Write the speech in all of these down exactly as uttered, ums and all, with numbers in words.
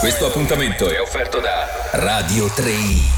Questo appuntamento è offerto da Radio tre,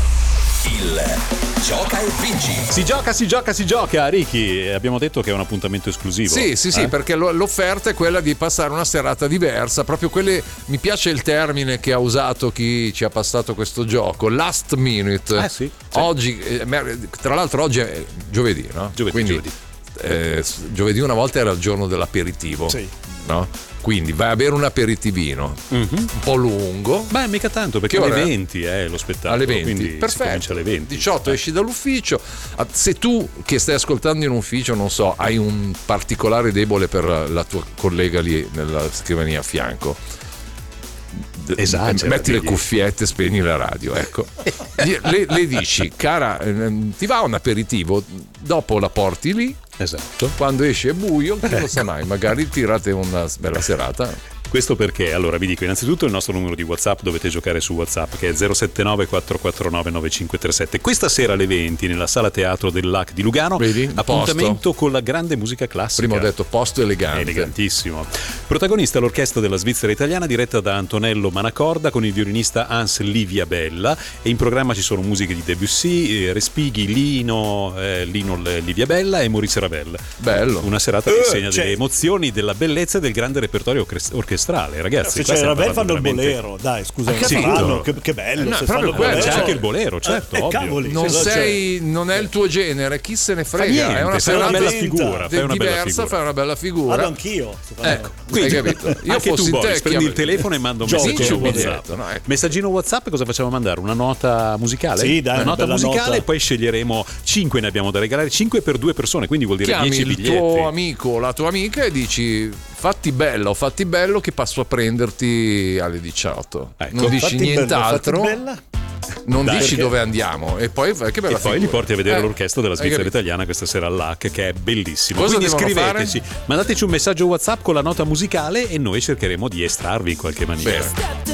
il Gioca e Vinci. Si gioca, si gioca, si gioca, Ricky. Abbiamo detto che è un appuntamento esclusivo. Sì, sì, sì, eh? perché l'offerta è quella di passare una serata diversa. Proprio quelle, mi piace il termine che ha usato chi ci ha passato questo gioco, last minute. Eh sì, sì. Oggi, eh, tra l'altro oggi è giovedì, no? Giovedì, Quindi, giovedì. Eh, giovedì una volta era il giorno dell'aperitivo. Sì. No? Quindi vai a bere un aperitivino Mm-hmm. un po' lungo. Beh, mica tanto, perché Che alle ora è? venti è lo spettacolo. Alle venti, Quindi perfetto. si comincia alle venti. diciotto Eh. esci dall'ufficio. Se tu che stai ascoltando in ufficio, non so, hai un particolare debole per la tua collega lì nella scrivania a fianco, Esagera, metti le digli. cuffiette, spegni la radio, ecco. le, le dici, cara, ehm, ti va un aperitivo, dopo la porti lì, Esatto. quando esce è buio, chi lo sa mai, magari tirate una bella serata. Questo perché, allora vi dico innanzitutto il nostro numero di WhatsApp, dovete giocare su WhatsApp, che è zero sette nove quattro quattro nove nove cinque tre sette. Questa sera alle venti nella sala teatro del L A C di Lugano. Vedi? Appuntamento Posto. con la grande musica classica. Prima ho detto posto elegante. Elegantissimo. Protagonista l'orchestra della Svizzera italiana diretta da Antonello Manacorda con il violinista Hans Liviabella, e in programma ci sono musiche di Debussy, eh, Respighi, Lino, eh, Lino Liviabella e Maurice Ravel. Bello. Una serata che insegna cioè- delle emozioni, della bellezza e del grande repertorio orches- orchestrale, ragazzi. Se qua c'è stiamo Ravel fanno parlando il veramente- bolero, dai, scusa, Ah, non capito. faranno, che, che bello. No, se proprio fanno il quello, bolero. c'è anche il bolero, certo, Eh, eh, ovvio. cavoli, Non se- sei, non è il tuo genere, chi se ne frega, niente, è una fai una serata bella di- figura, fai una bella diversa, figura. fai una bella Vado figura. anch'io. se fanno- Ecco, Quindi, hai capito? Io anche fossi tu, in te, Boris, prendi il chiami- telefono e manda un Gioco, messaggino Vinci un WhatsApp. biglietto, no, ecco. Messaggino WhatsApp, cosa facciamo mandare? Una nota musicale? Sì, dai, una una nota bella musicale nota. e poi sceglieremo cinque, ne abbiamo da regalare, cinque per due persone, quindi vuol dire Chiami dieci il biglietti. tuo amico o la tua amica e dici fatti bello, fatti bello che passo a prenderti alle diciotto. Ecco. Non dici Fatti bello, nient'altro, fatti bella. non Dai, dici perché- dove andiamo e poi che bella E poi figura. li porti a vedere Eh, l'orchestra della hai Svizzera capito? italiana questa sera all'A C, che è bellissimo. Cosa Quindi devono scriveteci, mandateci un messaggio WhatsApp con la nota musicale e noi cercheremo di estrarvi in qualche maniera. Bene.